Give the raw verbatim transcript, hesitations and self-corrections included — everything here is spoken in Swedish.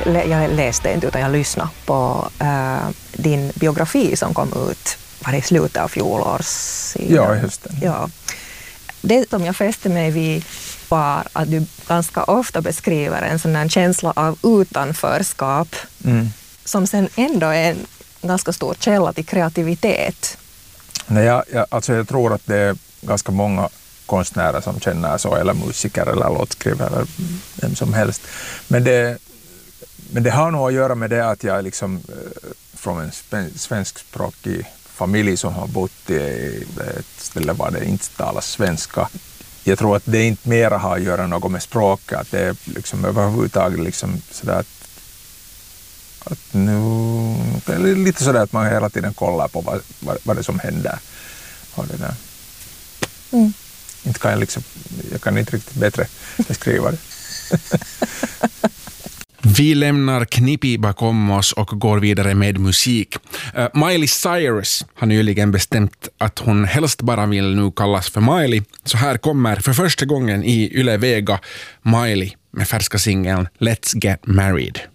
jag läste inte utan jag lyssnade på uh, din biografi som kom ut var i slutet av fjolårssidan. Ja, just det. Ja. Det som jag fäste mig vid var att du ganska ofta beskriver en sån här känsla av utanförskap mm. som sen ändå är en ganska stor källa till kreativitet. Nej, jag, jag, alltså jag tror att det är ganska många konstnärer som känner så, eller musiker eller låtskrivare eller vem som helst. Men det, men det har nog att göra med det att jag är liksom äh, från en svenskspråkig familj som har bott i ett ställe där det inte talas svenska. Jag tror att det inte mer har att göra något med språket, att det är liksom överhuvudtaget liksom sådär att, att nu, lite sådär att man hela tiden kollar på vad, vad, vad det som händer. Och det där. Mm. Inte kan jag, liksom, jag kan inte riktigt bättre beskriva det. Vi lämnar Knippi bakom oss och går vidare med musik. Uh, Miley Cyrus har nyligen bestämt att hon helst bara vill nu kallas för Miley. Så här kommer för första gången i Yle Vega Miley med färska singeln Let's Get Married.